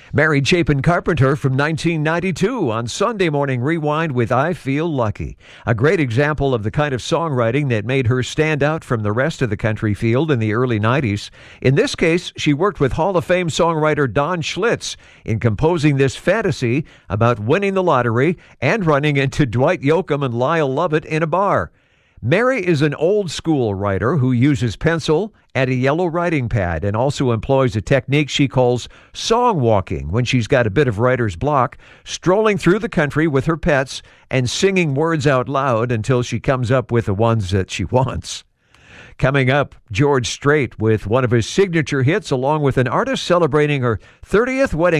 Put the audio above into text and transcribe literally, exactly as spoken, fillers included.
Mary Chapin Carpenter from nineteen ninety-two on Sunday Morning Rewind with I Feel Lucky. A great example of the kind of songwriting that made her stand out from the rest of the country field in the early nineties. In this case, she worked with Hall of Fame songwriter Don Schlitz in composing this fantasy about winning the lottery and running into Dwight Yoakam and Lyle Lovett in a bar. Mary is an old-school writer who uses pencil and a yellow writing pad and also employs a technique she calls song walking when she's got a bit of writer's block, strolling through the country with her pets and singing words out loud until she comes up with the ones that she wants. Coming up, George Strait with one of his signature hits along with an artist celebrating her thirtieth wedding